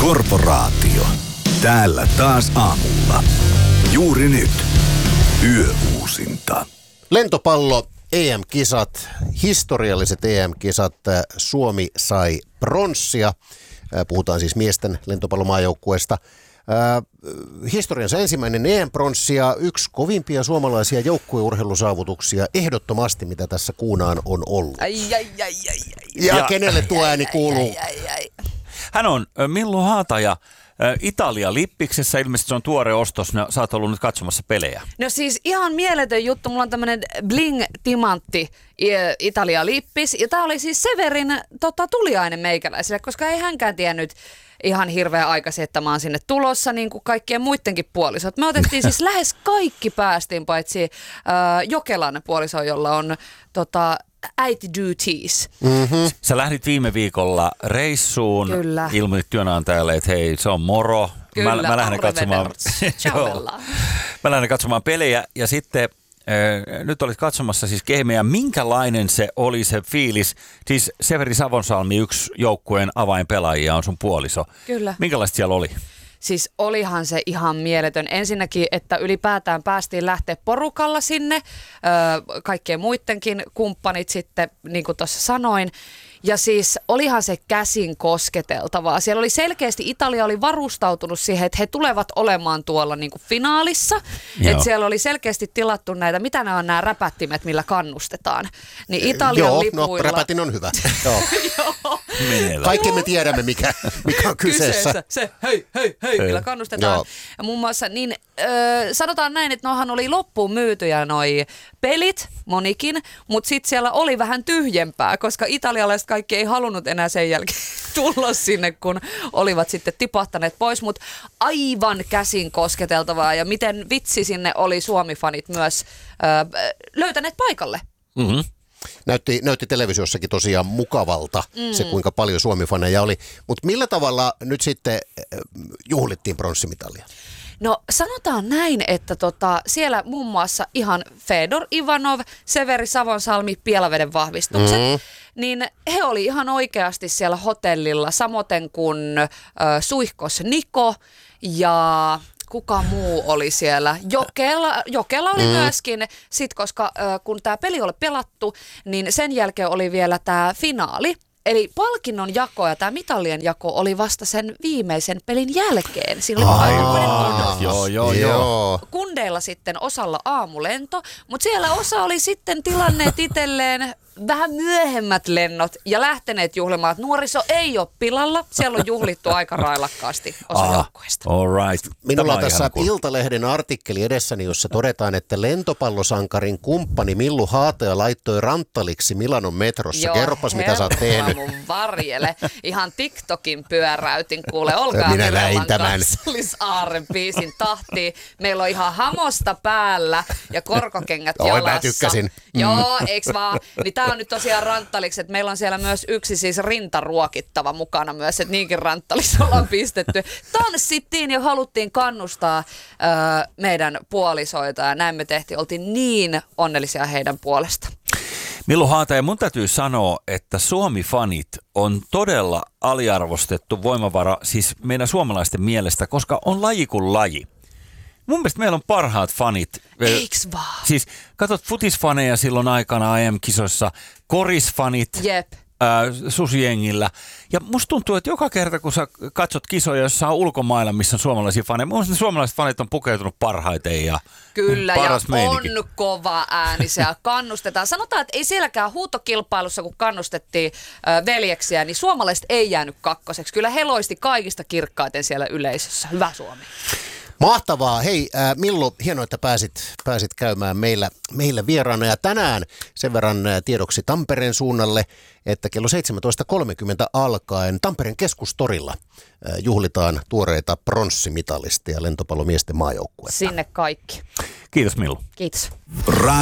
Korporaatio. Täällä taas aamulla. Juuri nyt. Yöuusinta. Lentopallo, EM-kisat, historialliset EM-kisat. Suomi sai pronssia. Puhutaan siis miesten lentopallomaajoukkueesta. Historiansa ensimmäinen EM-pronssi ja yksi kovimpia suomalaisia joukkueurheilusaavutuksia ehdottomasti, mitä tässä kuunaan on ollut. Ja kenelle tuo ääni kuuluu? Hän on Millu Haataja Italia Lippiksessä. Ilmeisesti se on tuore ostos. Sä oot ollut nyt katsomassa pelejä. No siis ihan mieletön juttu. Mulla on tämmönen Bling Timantti Italia Lippis. Ja tää oli siis Severin tuliainen meikäläisille, koska ei hänkään tiennyt ihan hirveän aikaisin, että mä oon sinne tulossa, niin kuin kaikkien muidenkin puolisot. Me otettiin siis lähes kaikki päästiin, paitsi Jokelan puoliso, jolla on äiti duties. Mm-hmm. Sä lähdit viime viikolla reissuun. Kyllä. Ilmoitit työnantajalle, että hei, se on moro. Kyllä, Mä lähden katsomaan. Mä lähden katsomaan pelejä ja sitten nyt olit katsomassa siis gameja. Minkälainen se oli se fiilis? Siis Severi Savonsalmi, yksi joukkueen avainpelaajia, on sun puoliso. Kyllä. Minkälaista siellä oli? Siis olihan se ihan mieletön. Ensinnäkin, että ylipäätään päästiin lähteä porukalla sinne, kaikkien muidenkin kumppanit sitten, niin kuin tuossa sanoin. Ja siis olihan se käsin kosketeltavaa. Siellä oli selkeästi, Italia oli varustautunut siihen, että he tulevat olemaan tuolla niin kuin finaalissa. Että siellä oli selkeästi tilattu näitä, mitä nämä on nämä räpättimet, millä kannustetaan. Niin Italian lipuilla. No räpätin on hyvä. Joo. Kaikki me tiedämme, mikä on kyseessä. Se hei, millä kannustetaan. Joo. Ja muun muassa, niin sanotaan näin, että nohan oli loppuun myytyjä noi pelit, monikin, mutta sitten siellä oli vähän tyhjempää, koska italialaiset kaikki ei halunnut enää sen jälkeen tulla sinne, kun olivat sitten tipahtaneet pois, mutta aivan käsin kosketeltavaa ja miten vitsi sinne oli Suomi-fanit myös löytäneet paikalle. Mm-hmm. Näytti televisiossakin tosiaan mukavalta se, kuinka paljon Suomi-faneja oli. Mutta millä tavalla nyt sitten juhlittiin pronssimitalia? No sanotaan näin, että siellä muun muassa ihan Fedor Ivanov, Severi Savonsalmi, Pielaveden vahvistukset, niin he oli ihan oikeasti siellä hotellilla, samoin kuin Suihkos Niko ja kuka muu oli siellä. Jokela oli myöskin, sit koska kun tämä peli oli pelattu, niin sen jälkeen oli vielä tämä finaali. Eli palkinnon jako ja tämä mitallien jako oli vasta sen viimeisen pelin jälkeen. Siinä oli Joo. Kundeilla sitten osalla aamulento, mutta siellä osa oli sitten tilanneet itselleen vähän myöhemmät lennot ja lähteneet juhlimaan. Nuoriso ei ole pilalla, siellä on juhlittu aika railakkaasti osa joukkueesta. All right. Minulla on tässä Iltalehden artikkeli edessäni, jossa todetaan, että lentopallosankarin kumppani Millu Haataja laittoi ranttaliksi Milanon metrossa. Kerropas, mitä sä oot tehnyt. Mun varjele. Ihan TikTokin pyöräytin, kuule. Olkaa minä näin tämän Kansallisaaren biisin tahtiin. Meillä on ihan hamosta päällä ja korkokengät jalassa. Mä tykkäsin. Joo, eiks vaan? Niin tää on nyt tosiaan ranttaliksi, että meillä on siellä myös yksi siis rintaruokittava mukana myös, että niinkin ranttaliksi ollaan pistetty. Tanssittiin ja haluttiin kannustaa meidän puolisoita ja näin me tehtiin. Oltiin niin onnellisia heidän puolesta. Millu Haataja, mun täytyy sanoa, että Suomi-fanit on todella aliarvostettu voimavara siis meidän suomalaisten mielestä, koska on laji kuin laji. Mun mielestä meillä on parhaat fanit. Eiks vaan? Siis katsot futisfaneja silloin aikana EM-kisoissa, korisfanit. Jep. Susijengillä. Ja musta tuntuu, että joka kerta, kun sä katsot kisoja, jossa on ulkomailla, missä on suomalaisia faneja, mun mielestä suomalaiset fanit on pukeutunut parhaiten ja kyllä, paras ja meininki. On kova äänisiä, kannustetaan. Sanotaan, että ei sielläkään huutokilpailussa, kun kannustettiin veljeksiä, niin suomalaiset ei jäänyt kakkoseksi. Kyllä he loisti kaikista kirkkaiten siellä yleisössä. Hyvä Suomi. Mahtavaa. Hei Millu, hienoa, että pääsit käymään meillä vieraana. Ja tänään sen verran tiedoksi Tampereen suunnalle, että kello 17.30 alkaen Tampereen keskustorilla juhlitaan tuoreita pronssimitalistia lentopallomiesten maajoukkuetta. Sinne kaikki. Kiitos Millu. Kiitos.